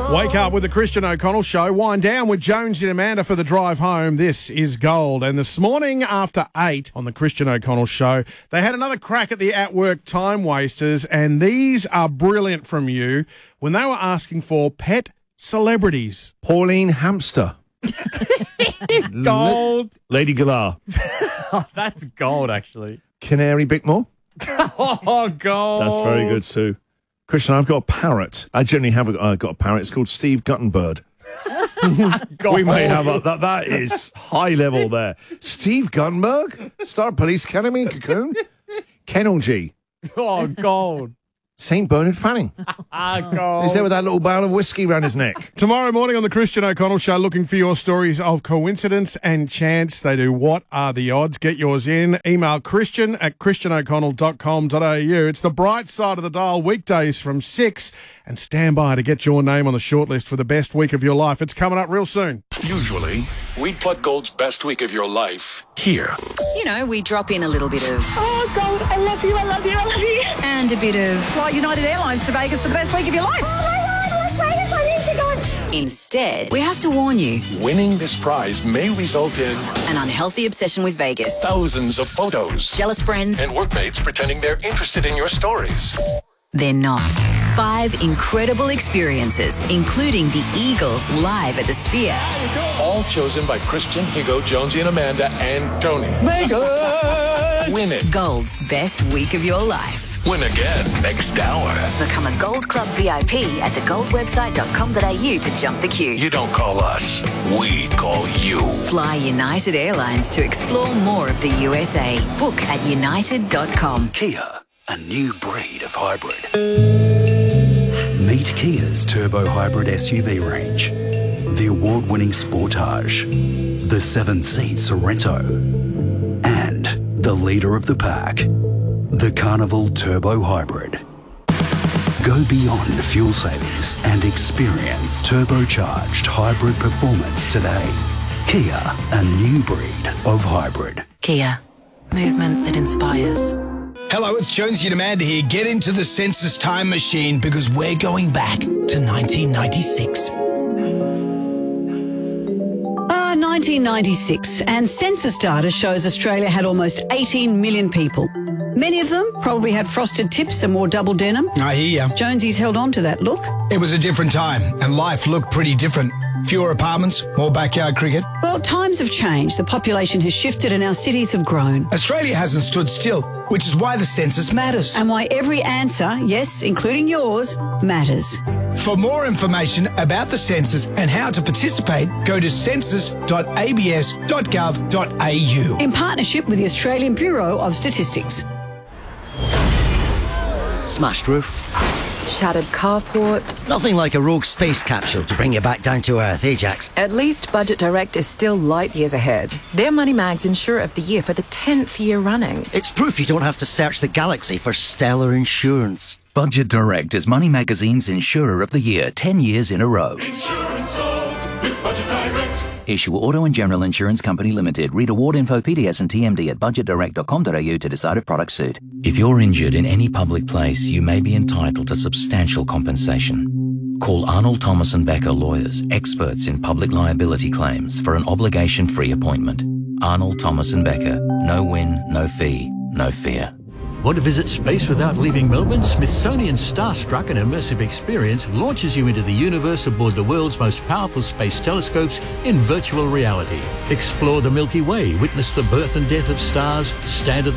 Wake up with the Christian O'Connell Show. Wind down with Jones and Amanda for the drive home. This is Gold. And this morning after 8 on the Christian O'Connell Show, they had another crack at the at-work time wasters, and these are brilliant from you when they were asking for pet celebrities. Pauline Hamster. Gold. Lady Galar. Oh, that's gold, actually. Canary Bickmore. Oh, gold. That's very good, Sue. Christian, I've got a parrot. I generally have got a parrot. It's called Steve Guttenberg. We may have that is high level there. Steve Guttenberg? Star Police Academy in Cocoon? Kennel G. Oh, gold. St. Bernard Fanning. Gold. He's there with that little barrel of whiskey around his neck. Tomorrow morning on the Christian O'Connell Show, looking for your stories of coincidence and chance. They do What Are the Odds? Get yours in. Email christian@christianoconnell.com.au. It's the bright side of the dial, weekdays from 6. And stand by to get your name on the shortlist for the best week of your life. It's coming up real soon. Usually, we put Gold's best week of your life here. You know, we drop in a little bit of... Oh, Gold, I love you, I love you, I love you. And a bit of... Fly United Airlines to Vegas for the best week of your life. Oh, my God, Las Vegas, I need to go. Instead, we have to warn you. Winning this prize may result in An unhealthy obsession with Vegas. thousands of photos Jealous friends. and workmates pretending they're interested in your stories. They're not. 5 incredible experiences, including the Eagles live at the Sphere. All chosen by Christian, Higo, Jonesy, and Amanda, and Tony. Win it. Gold's best week of your life. Win again next hour. Become a Gold Club VIP at thegoldwebsite.com.au to jump the queue. You don't call us, we call you. Fly United Airlines to explore more of the USA. Book at united.com. Kia, a new breed of hybrid. Meet Kia's turbo hybrid SUV range. The award-winning Sportage, the 7-seat Sorento, and the leader of the pack, the Carnival Turbo Hybrid. Go beyond fuel savings and experience turbocharged hybrid performance today. Kia, a new breed of hybrid. Kia, movement that inspires. Hello, it's Jonesy and Amanda here. Get into the census time machine because we're going back to 1996. 1996, and census data shows Australia had almost 18 million people. Many of them probably had frosted tips and wore double denim. I hear ya. Jonesy's held on to that look. It was a different time, and life looked pretty different. Fewer apartments, more backyard cricket. Well, times have changed. The population has shifted and our cities have grown. Australia hasn't stood still, which is why the census matters. And why every answer, yes, including yours, matters. For more information about the census and how to participate, go to census.abs.gov.au. In partnership with the Australian Bureau of Statistics. Smashed roof. Shattered carport. Nothing like a rogue space capsule to bring you back down to earth, eh, Jax? At least Budget Direct is still light years ahead. They're Money Mag's Insurer of the Year for the 10th year running. It's proof you don't have to search the galaxy for stellar insurance. Budget Direct is Money Magazine's Insurer of the Year 10 years in a row. Insurance solved with Budget Direct. Issue Auto and General Insurance Company Limited. Read award info, PDS and TMD at budgetdirect.com.au to decide if products suit. If you're injured in any public place, you may be entitled to substantial compensation. Call Arnold Thomas & Becker Lawyers, experts in public liability claims, for an obligation-free appointment. Arnold Thomas & Becker. No win, no fee, no fear. Want to visit space without leaving Melbourne? Smithsonian's Starstruck, an immersive experience, launches you into the universe aboard the world's most powerful space telescopes in virtual reality. Explore the Milky Way, witness the birth and death of stars, stand at